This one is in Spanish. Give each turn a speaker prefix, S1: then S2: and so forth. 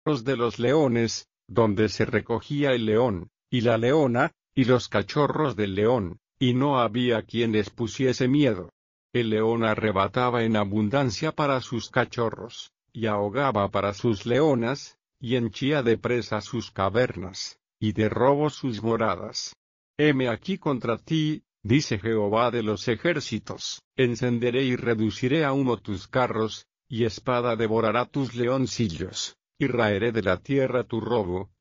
S1: de los leones, donde se recogía el león, y la leona, y los cachorros del león, y no había quien les pusiese miedo. El león arrebataba en abundancia para sus cachorros, y ahogaba para sus leonas, y henchía de presa sus cavernas, y de robo sus moradas. Heme aquí contra ti, dice Jehová de los ejércitos, encenderé y reduciré a humo tus carros, y espada devorará tus leoncillos, y raeré de la tierra tu robo,